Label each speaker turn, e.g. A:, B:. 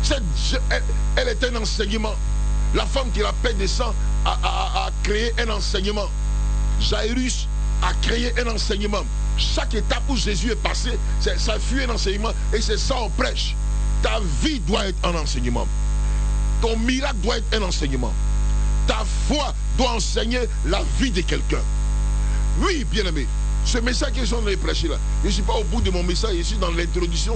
A: Elle est un enseignement. La femme qui la paix des sangs a créé un enseignement. Jairus a créé un enseignement. Chaque étape où Jésus est passé, ça fut un enseignement. Et c'est ça on prêche. Ta vie doit être un enseignement. Ton miracle doit être un enseignement. Ta foi doit enseigner la vie de quelqu'un. Oui, bien-aimé, ce message que je suis en train de prêcher là, je ne suis pas au bout de mon message, je suis dans l'introduction